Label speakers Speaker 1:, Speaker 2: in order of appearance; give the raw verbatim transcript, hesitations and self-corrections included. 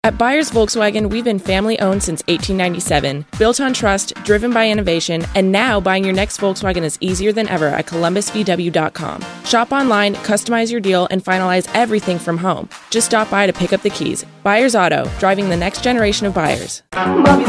Speaker 1: At Byers Volkswagen, we've been family-owned since eighteen ninety-seven, built on trust, driven by innovation, and now buying your next Volkswagen is easier than ever at columbus v w dot com. Shop online, customize your deal, and finalize everything from home. Just stop by to pick up the keys. Byers Auto, driving the next generation of buyers.
Speaker 2: Mommy's